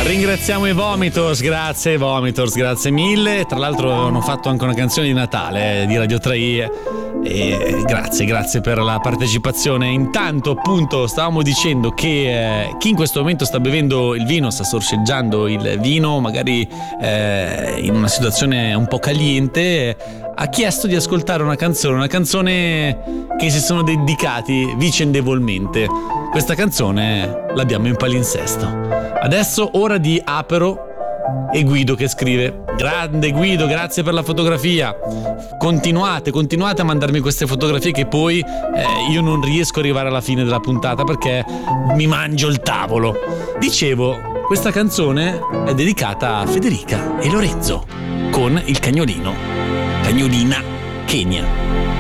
Ringraziamo i Vomitors, grazie Vomitors, grazie mille. Tra l'altro avevano fatto anche una canzone di Natale di Radio 3 e grazie per la partecipazione. Intanto appunto stavamo dicendo che chi in questo momento sta bevendo il vino, sta sorseggiando il vino magari in una situazione un po' caliente, ha chiesto di ascoltare una canzone che si sono dedicati vicendevolmente. Questa canzone l'abbiamo in palinsesto. Adesso ora di Apero e Guido che scrive: grande Guido, grazie per la fotografia, continuate a mandarmi queste fotografie che poi io non riesco ad arrivare alla fine della puntata perché mi mangio il tavolo. Dicevo, questa canzone è dedicata a Federica e Lorenzo con il cagnolina Kenya.